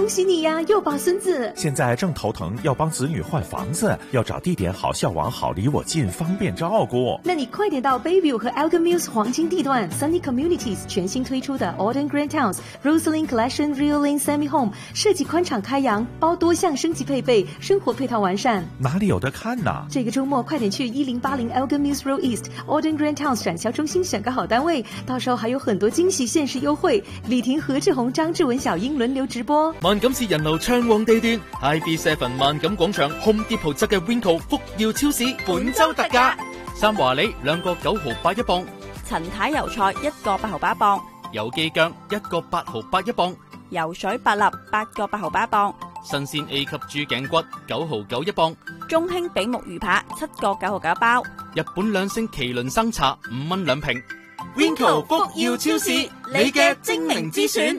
恭喜你呀，又抱孙子。 现在正头疼，要帮子女换房子，要找地点好、校网好、离我近，方便照顾。 那你快点到 Bayview 和 Elgin Mills 黄金地段 Sunny Communities 全新推出的 Alden Grand Towns Roseline Collection Real Lane Semi Home， 设计宽敞开扬，包多项升级配备，生活配套完善。 哪里有得看呢？ 这个周末快点去1080 Elgin Mills Road East Alden Grand Towns 展销中心选个好单位，到时候还有很多惊喜限时优惠。李婷、何志宏、張志文、小英輪流直播。 萬錦市人流暢旺地段 ，IB7 萬錦廣場 Home Depot 側嘅 Winco 福耀超市本周特價，三華梨2個9毫8一磅， 陳太油菜1個8毫8一磅， 有機薑1個8毫8一磅， 油水百立8個8毫8一磅， 新鮮 A 級豬頸骨9毫9一磅， 中興比目魚扒7個9毫9一包， 日本兩星麒麟生茶5蚊2瓶。Winco 福耀超市，你嘅精明之選。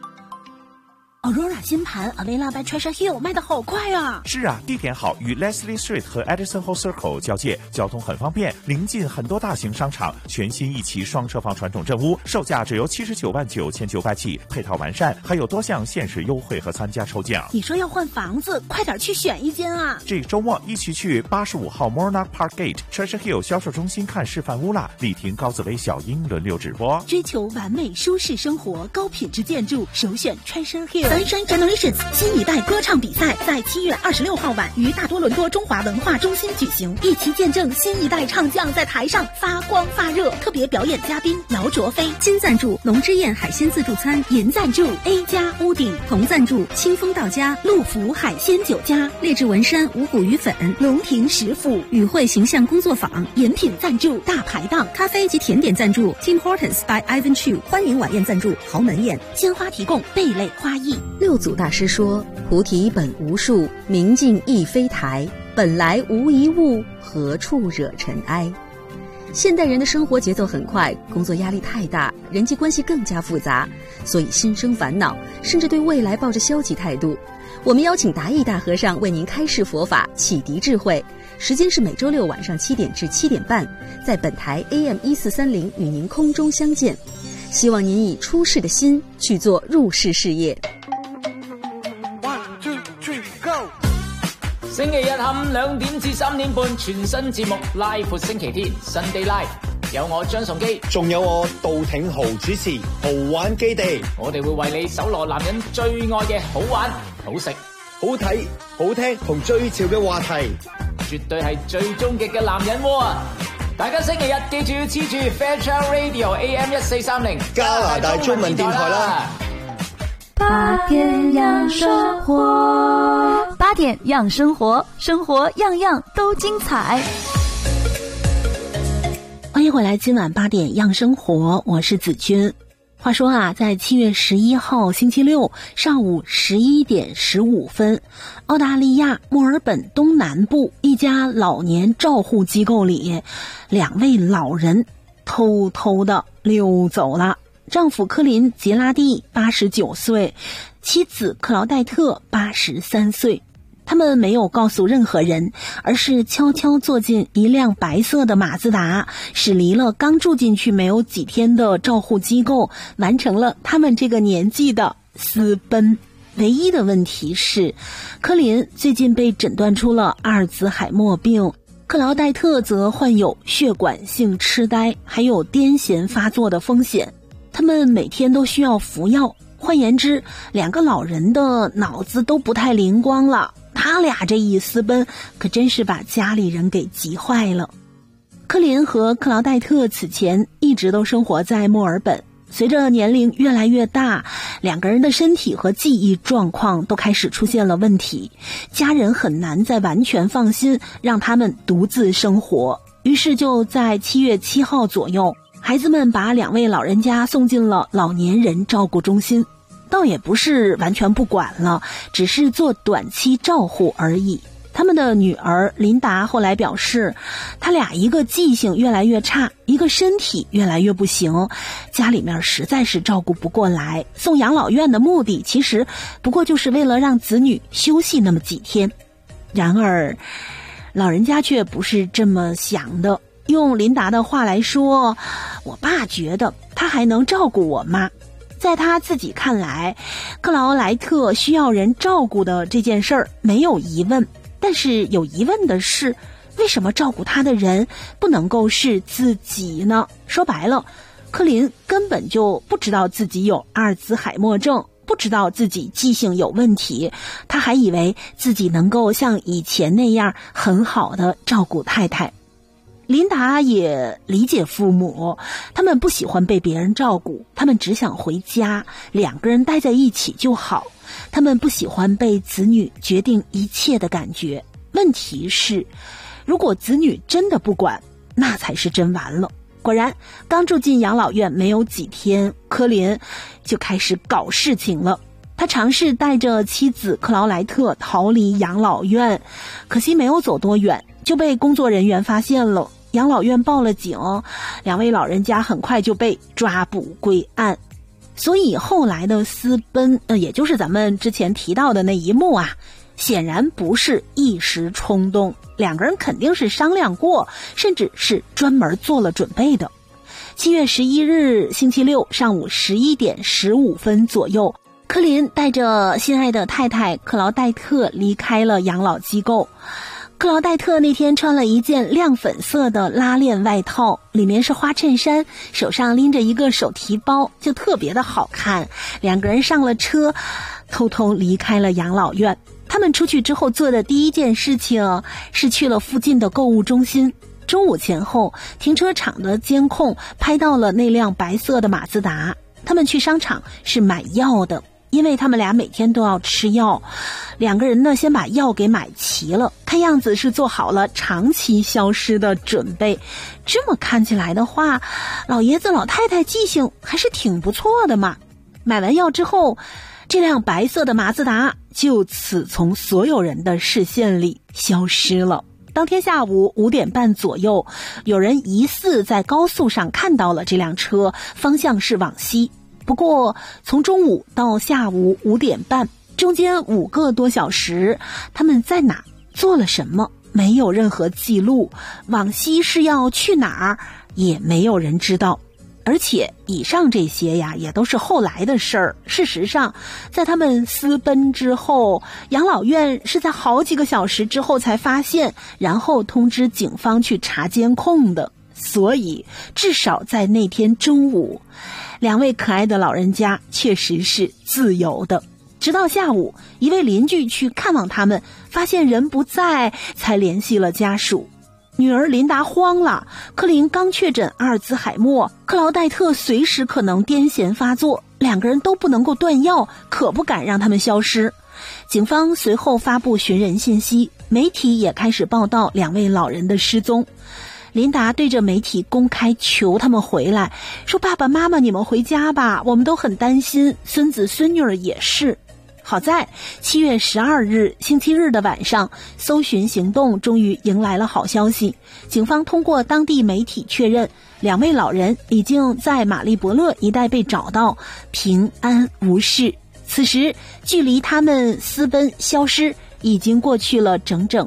Aurora 新盘 Avila by Treasure Hill 卖得好快啊！ 是啊，地点好，与 Leslie Street 和 Edison Hall Circle 交界，交通很方便，临近很多大型商场，全新一期双车房传统镇屋，售价只由79.999起，配套完善，还有多项限时优惠和参加抽奖。 你说要换房子，快点去选一间啊！ 这周末一起去85号 Monarch Park Gate Treasure Hill 销售中心看示范屋啦！李婷、高子薇、小英轮流直播。 追求完美舒适生活，高品质建筑，首选 Treasure Hill。Sunshine Generations 新一代歌唱比赛在7月26号晚于大多伦多中华文化中心举行，一起见证新一代唱将在台上发光发热。特别表演嘉宾姚卓飞，金赞助龙之宴海鲜自助餐，银赞助 A 家屋顶，同赞助清风到家、陆福海鲜酒家、劣质文山五谷鱼粉、龙庭食府、与会形象工作坊，饮品赞助大排档，咖啡及甜点赞助 Tim Hortons by Ivan Chu， 欢迎晚宴赞助豪门宴，鲜花提供蓓蕾花艺。 六祖大师说：菩提本无树，明镜亦非台，本来无一物，何处惹尘埃。现代人的生活节奏很快，工作压力太大，人际关系更加复杂，所以心生烦恼，甚至对未来抱着消极态度。我们邀请达义大和尚为您开示佛法，启迪智慧。时间是每周六晚上7点至7点半，在本台 AM1430与您空中相见。希望您以出世的心去做入世事业。 星期日下午2點至3點半，全新節目拉闊星期天 Sunday Live， 有我張崇基， 仲有我杜挺豪主持豪玩基地。 我哋會為你搜羅男人最愛嘅好玩、好食、 好睇、好聽同最潮嘅話題， 絕對係最終極嘅男人窩啊！大家星期日記住要黐住 Fairchild Radio AM1430 加拿大中文電台啦。 8點養生活，8點養生活，生活樣樣都精彩。 歡迎回來，今晚8點養生活，我是子君。話說啊，在7月11號星期六上午11點15分，澳大利亞墨爾本東南部一家老年照護機構裡，2位老人偷偷的溜走了。丈夫科林·杰拉蒂89歲，妻子克勞戴特83歲。他們沒有告訴任何人，而是悄悄坐進一輛白色的馬自達，駛離了剛住進去沒有幾天的照護機構，完成了他們這個年紀的私奔。唯一的問題是，科林最近被診斷出了阿爾茲海默病，克勞戴特則患有血管性痴呆，還有癲癇發作的風險。他們每天都需要服藥，換言之，2個老人的腦子都不太靈光了。他倆這一私奔，可真是把家裡人給急壞了。科林和克勞戴特此前一直都生活在墨爾本，隨着年齡越來越大，2個人的身體和記憶狀況都開始出現了問題，家人很難再完全放心讓他們獨自生活。於是就在7月7號左右，孩子們把2位老人家送進了老年人照顧中心，倒也不是完全不管了，只是做短期照護而已。他們的女兒琳達後來表示，他倆一個記性越來越差，一個身體越來越不行，家裡面實在是照顧不過來，送養老院的目的其實不過就是為了讓子女休息那麼幾天。然而老人家卻不是這麼想的，用琳達的話來說，我爸覺得他還能照顧我媽。 在他自己看来，克劳莱特需要人照顾的这件事儿没有疑问，但是有疑问的是，为什么照顾他的人不能够是自己呢？说白了，科林根本就不知道自己有阿尔兹海默症，不知道自己记性有问题，他还以为自己能够像以前那样很好的照顾太太。琳达也理解父母，他们不喜欢被别人照顾，他们只想回家，两个人待在一起就好。他们不喜欢被子女决定一切的感觉。问题是，如果子女真的不管，那才是真完了。果然，刚住进养老院没有几天，科林就开始搞事情了。他尝试带着妻子克劳莱特逃离养老院，可惜没有走多远，就被工作人员发现了。养老院报了警，两位老人家很快就被抓捕归案。所以后来的私奔，也就是咱们之前提到的那一幕啊，显然不是一时冲动，两个人肯定是商量过，甚至是专门做了准备的。7月11日星期六上午11点15分左右，科林带着心爱的太太克劳戴特离开了养老机构。克劳戴特那天穿了一件亮粉色的拉链外套，里面是花衬衫，手上拎着一个手提包，就特别的好看。两个人上了车，偷偷离开了养老院。他们出去之后做的第一件事情是去了附近的购物中心。中午前后，停车场的监控拍到了那辆白色的马自达。他们去商场是买药的，因为他们俩每天都要吃药。两个人呢，先把药给买齐了，看样子是做好了长期消失的准备。这么看起来的话，老爷子老太太记性还是挺不错的嘛。买完药之后，这辆白色的马自达就此从所有人的视线里消失了。当天下午5点半左右，有人疑似在高速上看到了这辆车，方向是往西。不过从中午到下午5点半，中间5个多小时，他们在哪做了什么没有任何记录，往西是要去哪儿也没有人知道。而且以上这些呀，也都是后来的事儿。事实上，在他们私奔之后，养老院是在好几个小时之后才发现，然后通知警方去查监控的。所以至少在那天中午，两位可爱的老人家确实是自由的。直到下午，一位邻居去看望他们，发现人不在，才联系了家属。女儿琳达慌了，科林刚确诊阿尔兹海默，克劳戴特随时可能癫痫发作，两个人都不能够断药，可不敢让他们消失。警方随后发布寻人信息，媒体也开始报道两位老人的失踪。琳达对着媒体公开求他们回来，说爸爸妈妈你们回家吧，我们都很担心，孙子孙女儿也是。好在7月12日星期日的晚上，搜寻行动终于迎来了好消息。警方通过当地媒体确认，两位老人已经在马利伯勒一带被找到，平安无事。此时距离他们私奔消失已经过去了整整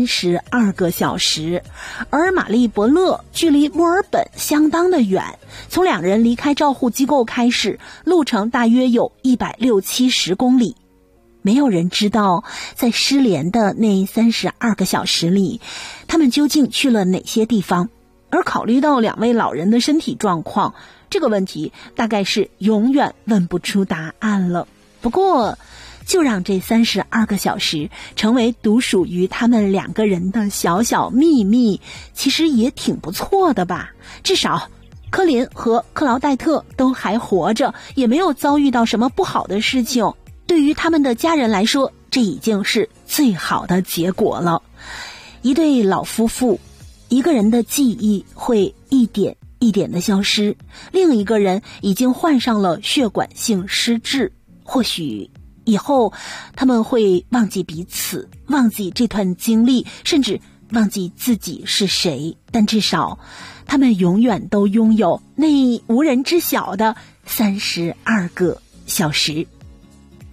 32个小时，而马利伯勒距离墨尔本相当的远，从两人离开照护机构开始，路程大约有160-170公里。没有人知道在失联的那32个小时里，他们究竟去了哪些地方。而考虑到两位老人的身体状况，这个问题大概是永远问不出答案了。不过就让这32个小时成为独属于他们两个人的小小秘密，其实也挺不错的吧。至少科林和克劳戴特都还活着，也没有遭遇到什么不好的事情。对于他们的家人来说，这已经是最好的结果了。一对老夫妇，一个人的记忆会一点一点的消失，另一个人已经患上了血管性失智。或许以后他们会忘记彼此，忘记这段经历，甚至忘记自己是谁，但至少他们永远都拥有那无人知晓的32个小时。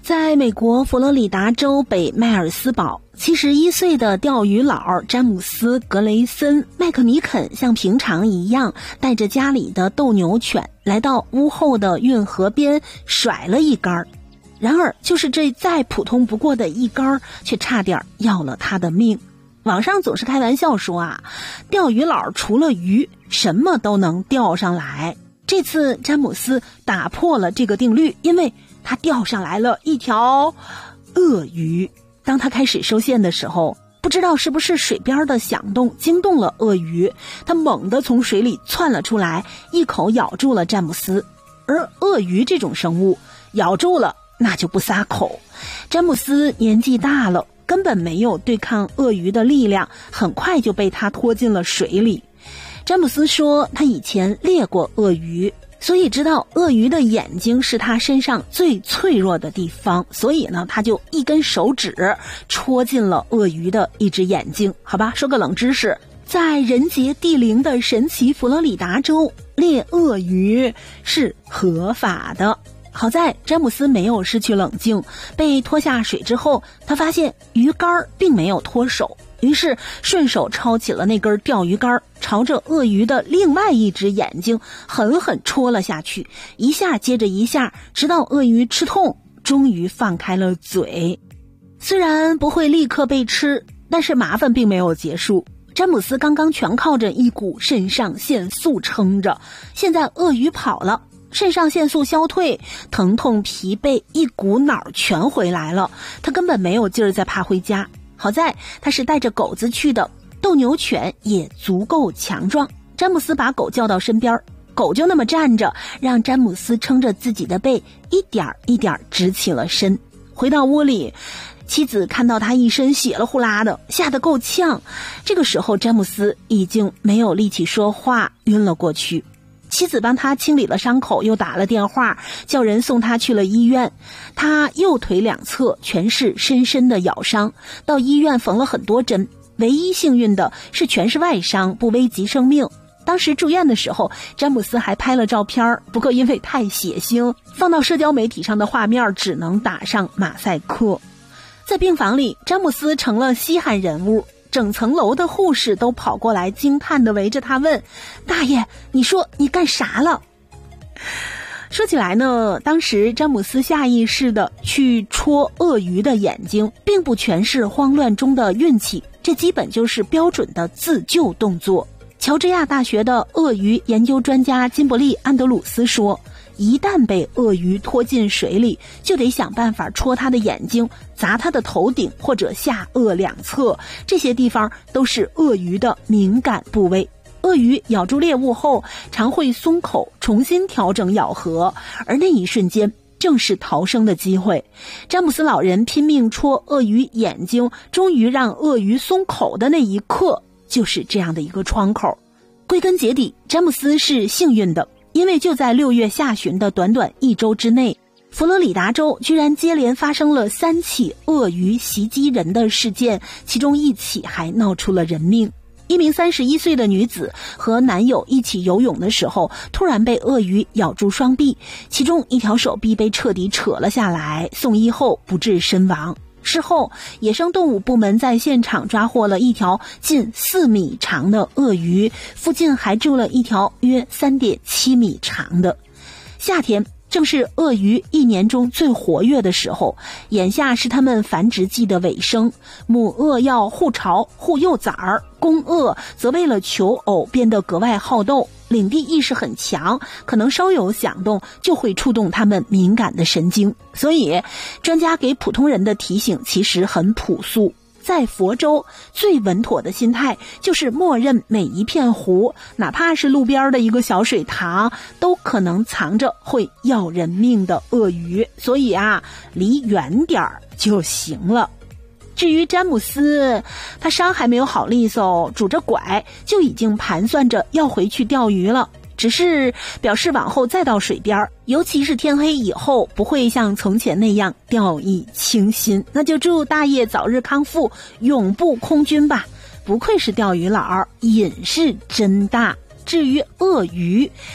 在美国佛罗里达州北迈尔斯堡，71岁的钓鱼佬詹姆斯·格雷森·麦克尼肯像平常一样带着家里的斗牛犬来到屋后的运河边甩了一杆，然而就是这再普通不过的一杆却差点要了他的命。网上总是开玩笑说啊，钓鱼佬除了鱼什么都能钓上来。这次詹姆斯打破了这个定律，因为他钓上来了一条鳄鱼。当他开始收线的时候，不知道是不是水边的响动惊动了鳄鱼，他猛地从水里窜了出来，一口咬住了詹姆斯。而鳄鱼这种生物咬住了那就不撒口。詹姆斯年纪大了，根本没有对抗鳄鱼的力量，很快就被他拖进了水里。詹姆斯说他以前猎过鳄鱼，所以知道鳄鱼的眼睛是他身上最脆弱的地方，所以呢，他就一根手指戳进了鳄鱼的一只眼睛。好吧，说个冷知识，在人杰地灵的神奇佛罗里达州，猎鳄鱼是合法的。好在詹姆斯没有失去冷静，被拖下水之后，他发现鱼竿并没有脱手，于是顺手抄起了那根钓鱼竿，朝着鳄鱼的另外一只眼睛狠狠戳了下去，一下接着一下，直到鳄鱼吃痛，终于放开了嘴。虽然不会立刻被吃，但是麻烦并没有结束。詹姆斯刚刚全靠着一股肾上腺素撑着，现在鳄鱼跑了，肾上腺素消退，疼痛疲惫一股脑全回来了，他根本没有劲儿再爬回家。好在他是带着狗子去的，斗牛犬也足够强壮。詹姆斯把狗叫到身边，狗就那么站着，让詹姆斯撑着自己的背，一点一点直起了身。回到屋里，妻子看到他一身血了呼啦的，吓得够呛。这个时候詹姆斯已经没有力气说话，晕了过去。妻子帮他清理了伤口，又打了电话叫人送他去了医院。他右腿两侧全是深深的咬伤，到医院缝了很多针，唯一幸运的是全是外伤，不危及生命。当时住院的时候，詹姆斯还拍了照片，不过因为太血腥，放到社交媒体上的画面只能打上马赛克。在病房里，詹姆斯成了稀罕人物，整层楼的护士都跑过来惊叹地围着他问，大爷，你说你干啥了？说起来呢，当时詹姆斯下意识地去戳鳄鱼的眼睛，并不全是慌乱中的运气，这基本就是标准的自救动作。乔治亚大学的鳄鱼研究专家金伯利·安德鲁斯说，一旦被鳄鱼拖进水里，就得想办法戳它的眼睛，砸它的头顶或者下颚两侧，这些地方都是鳄鱼的敏感部位。鳄鱼咬住猎物后常会松口，重新调整咬合，而那一瞬间正是逃生的机会。詹姆斯老人拼命戳鳄鱼眼睛，终于让鳄鱼松口的那一刻，就是这样的一个窗口。归根结底，詹姆斯是幸运的，因为就在6月下旬的短短1周之内，佛罗里达州居然接连发生了3起鳄鱼袭击人的事件，其中1起还闹出了人命。一名31岁的女子和男友一起游泳的时候，突然被鳄鱼咬住双臂，其中一条手臂被彻底扯了下来，送医后不治身亡。事后，野生动物部门在现场抓获了一条近4米长的鳄鱼，附近还住了一条约3.7米长的。夏天正是鳄鱼1年中最活跃的时候，眼下是它们繁殖季的尾声，母鳄要护巢护幼崽儿，公鳄则为了求偶变得格外好斗，领地意识很强，可能稍有响动就会触动它们敏感的神经。所以专家给普通人的提醒其实很朴素，在佛州最稳妥的心态就是默认每一片湖，哪怕是路边的一个小水塘，都可能藏着会要人命的鳄鱼，所以离远点儿就行了。至于詹姆斯，他伤还没有好利索，拄着拐就已经盘算着要回去钓鱼了，只是表示往后再到水边，尤其是天黑以后，不会像从前那样掉以轻心。那就祝大爷早日康复，永不空军吧。不愧是钓鱼佬，瘾是真大。至于鳄鱼，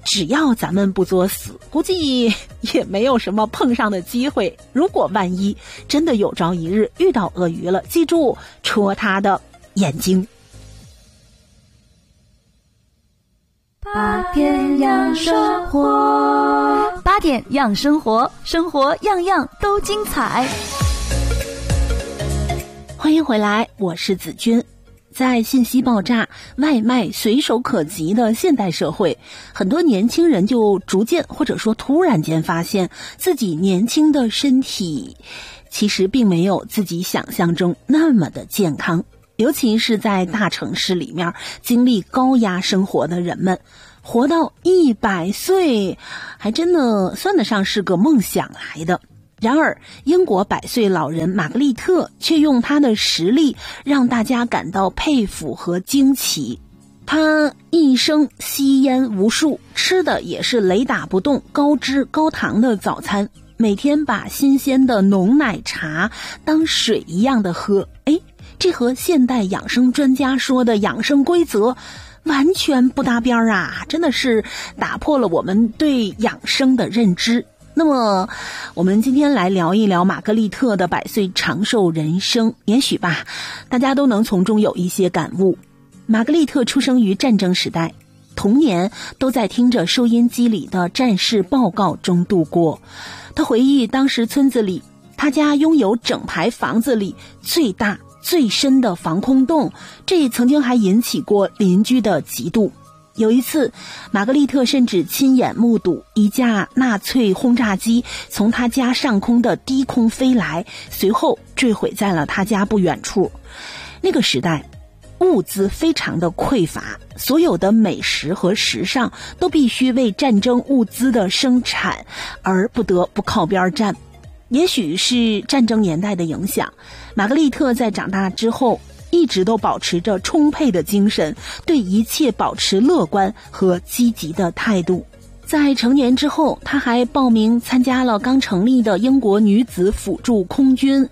只要咱们不作死，估计也没有什么碰上的机会。如果万一真的有朝一日遇到鳄鱼了，记住戳它的眼睛。 8点养生活，8点养生活，生活样样都精彩。 欢迎回来，我是子君。在信息爆炸、外卖随手可及的现代社会，很多年轻人就逐渐或者说突然间发现自己年轻的身体其实并没有自己想象中那么的健康。尤其是在大城市里面经历高压生活的人们，活到100岁还真的算得上是个梦想来的。然而英国100岁老人玛格丽特却用她的实力让大家感到佩服和惊奇。她一生吸烟无数，吃的也是雷打不动高脂高糖的早餐，每天把新鲜的浓奶茶当水一样的喝。这和现代养生专家说的养生规则完全不搭边啊，真的是打破了我们对养生的认知。那么我们今天来聊一聊玛格丽特的100岁长寿人生，也许吧，大家都能从中有一些感悟。玛格丽特出生于战争时代，童年都在听着收音机里的战事报告中度过。他回忆当时村子里，他家拥有整排房子里最大最深的防空洞，这曾经还引起过邻居的嫉妒。有一次，玛格丽特甚至亲眼目睹一架纳粹轰炸机从他家上空的低空飞来，随后坠毁在了他家不远处。那个时代物资非常的匮乏，所有的美食和时尚都必须为战争物资的生产而不得不靠边站。也许是战争年代的影响，玛格丽特在长大之后一直都保持着充沛的精神，对一切保持乐观和积极的态度。在成年之后，他还报名参加了刚成立的英国女子辅助空军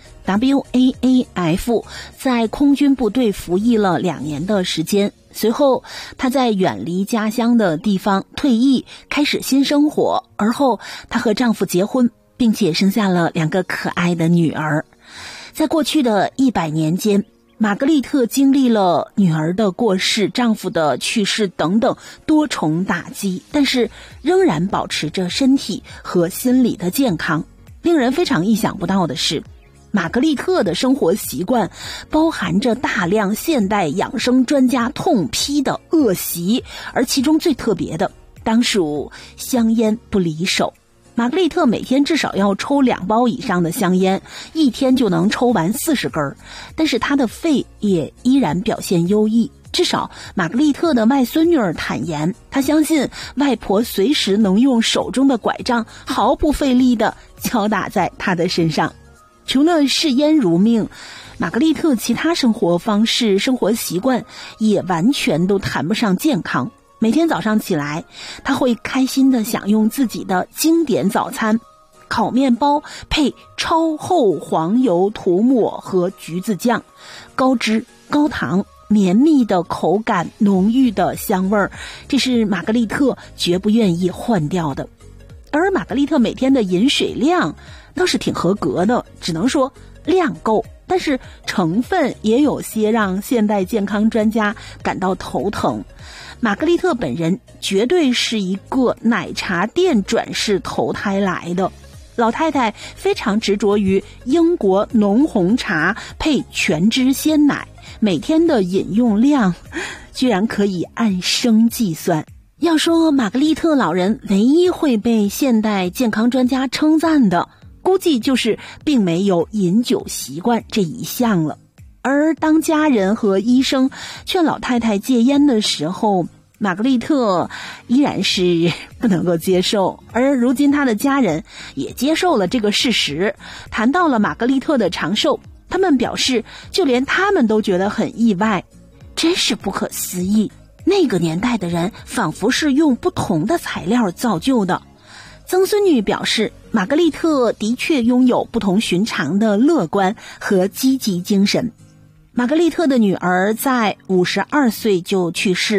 WAAF， 在空军部队服役了2年的时间。随后他在远离家乡的地方退役，开始新生活。而后她和丈夫结婚，并且生下了2个可爱的女儿。在过去的100年间，玛格丽特经历了女儿的过世、丈夫的去世等等多重打击，但是仍然保持着身体和心理的健康。令人非常意想不到的是，玛格丽特的生活习惯包含着大量现代养生专家痛批的恶习，而其中最特别的当属香烟不离手。玛格丽特每天至少要抽2包以上的香烟，一天就能抽完40根，但是她的肺也依然表现优异。至少玛格丽特的外孙女儿坦言，她相信外婆随时能用手中的拐杖毫不费力地敲打在她的身上。除了视烟如命，玛格丽特其他生活方式、生活习惯也完全都谈不上健康。每天早上起来，他会开心地享用自己的经典早餐，烤面包配超厚黄油涂抹和橘子酱，高脂高糖，绵密的口感，浓郁的香味儿，这是玛格丽特绝不愿意换掉的。而玛格丽特每天的饮水量倒是挺合格的，只能说量够，但是成分也有些让现代健康专家感到头疼。玛格丽特本人绝对是一个奶茶店转世投胎来的。老太太非常执着于英国浓红茶配全脂鲜奶，每天的饮用量居然可以按升计算。要说玛格丽特老人唯一会被现代健康专家称赞的，估计就是并没有饮酒习惯这一项了。而当家人和医生劝老太太戒烟的时候，玛格丽特依然是不能够接受。而如今她的家人也接受了这个事实，谈到了玛格丽特的长寿，他们表示就连他们都觉得很意外，真是不可思议。那个年代的人仿佛是用不同的材料造就的。曾孙女表示，玛格丽特的确拥有不同寻常的乐观和积极精神。玛格丽特的女儿在52岁就去世，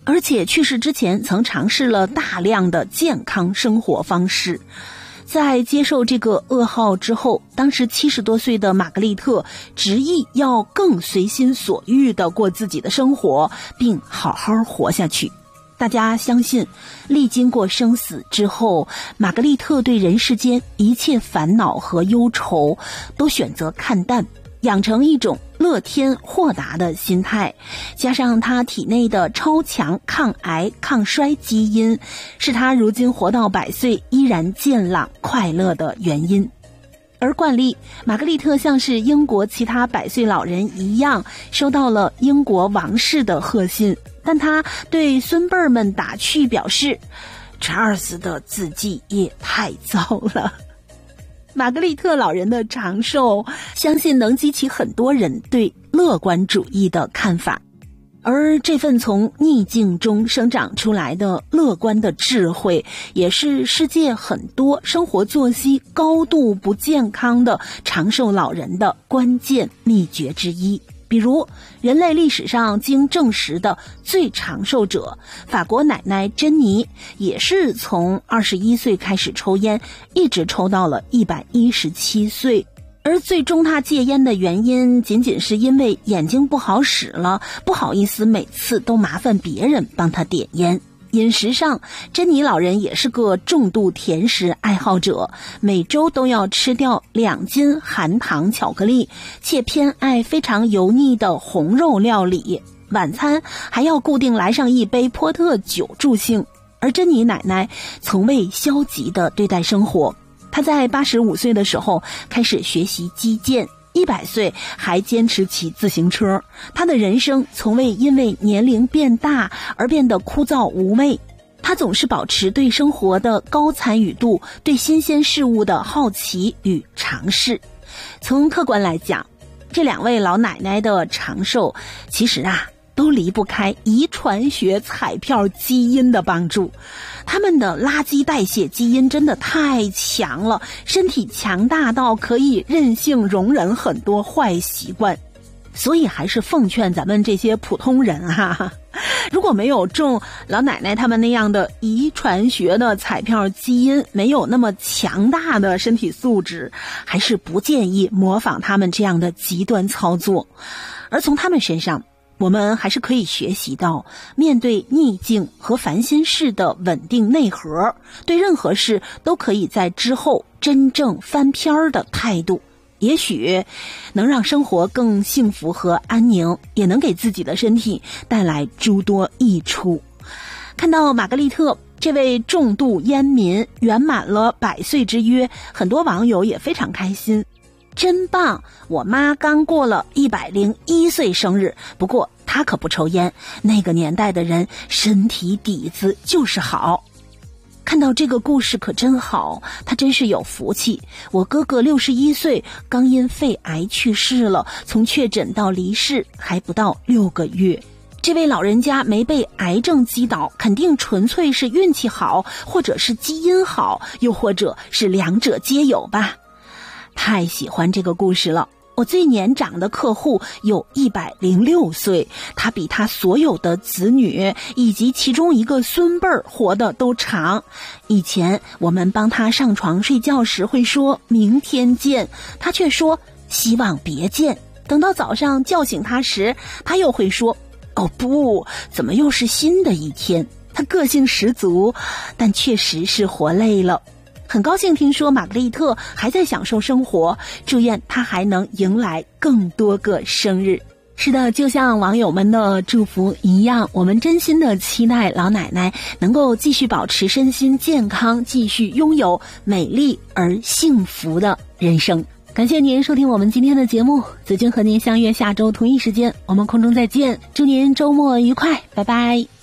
而且去世之前曾尝试了大量的健康生活方式。在接受这个噩耗之后，当时70多岁的玛格丽特执意要更随心所欲地过自己的生活，并好好活下去。大家相信，历经过生死之后，玛格丽特对人世间一切烦恼和忧愁都选择看淡，养成一种乐天豁达的心态，加上他体内的超强抗癌抗衰基因，是他如今活到100岁依然健朗快乐的原因。而惯例，玛格丽特像是英国其他100岁老人一样，收到了英国王室的贺信，但他对孙辈儿们打趣表示，查尔斯的字迹也太糟了。玛格丽特老人的长寿，相信能激起很多人对乐观主义的看法。而这份从逆境中生长出来的乐观的智慧，也是世界很多生活作息高度不健康的长寿老人的关键秘诀之一。比如人类历史上经证实的最长寿者法国奶奶珍妮，也是从21岁开始抽烟，一直抽到了117岁。而最终他戒烟的原因仅仅是因为眼睛不好使了，不好意思每次都麻烦别人帮他点烟。饮食上，珍妮老人也是个重度甜食爱好者，每周都要吃掉2斤含糖巧克力，且偏爱非常油腻的红肉料理，晚餐还要固定来上一杯波特酒助兴。而珍妮奶奶从未消极地对待生活，她在85岁的时候开始学习击剑，100岁还坚持骑自行车。她的人生从未因为年龄变大而变得枯燥无味，她总是保持对生活的高参与度，对新鲜事物的好奇与尝试。从客观来讲，这2位老奶奶的长寿其实都离不开遗传学彩票基因的帮助。他们的垃圾代谢基因真的太强了，身体强大到可以任性容忍很多坏习惯。所以还是奉劝咱们这些普通人如果没有中老奶奶他们那样的遗传学的彩票基因，没有那么强大的身体素质，还是不建议模仿他们这样的极端操作。而从他们身上，我们还是可以学习到面对逆境和烦心事的稳定内核，对任何事都可以在之后真正翻篇的态度，也许能让生活更幸福和安宁，也能给自己的身体带来诸多益处。看到玛格丽特这位重度烟民圆满了100岁之约，很多网友也非常开心。真棒！我妈刚过了101岁生日，不过她可不抽烟，那个年代的人身体底子就是好。看到这个故事可真好，他真是有福气。我哥哥61岁，刚因肺癌去世了，从确诊到离世还不到6个月。这位老人家没被癌症击倒，肯定纯粹是运气好，或者是基因好，又或者是2者皆有吧。太喜欢这个故事了。我最年长的客户有106岁，他比他所有的子女以及其中一个孙辈儿活得都长。以前我们帮他上床睡觉时会说明天见，他却说希望别见。等到早上叫醒他时，他又会说哦不，怎么又是新的一天。他个性十足，但确实是活累了。很高兴听说玛格丽特还在享受生活，祝愿她还能迎来更多个生日。是的，就像网友们的祝福一样，我们真心的期待老奶奶能够继续保持身心健康，继续拥有美丽而幸福的人生。感谢您收听我们今天的节目，子君和您相约下周同一时间，我们空中再见，祝您周末愉快，拜拜。